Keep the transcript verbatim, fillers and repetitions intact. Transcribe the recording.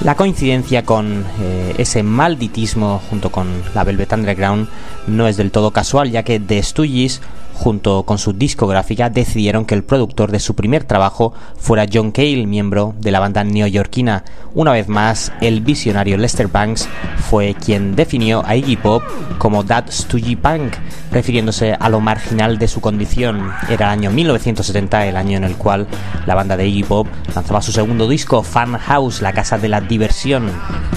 La coincidencia con eh, ese malditismo junto con la Velvet Underground no es del todo casual, ya que The Stooges, junto con su discográfica, decidieron que el productor de su primer trabajo fuera John Cale, miembro de la banda neoyorquina. Una vez más, el visionario Lester Bangs fue quien definió a Iggy Pop como That Stoogie Punk, refiriéndose a lo marginal de su condición. Era el año mil novecientos setenta, el año en el cual la banda de Iggy Pop lanzaba su segundo disco, Fun House, la casa de la diversión.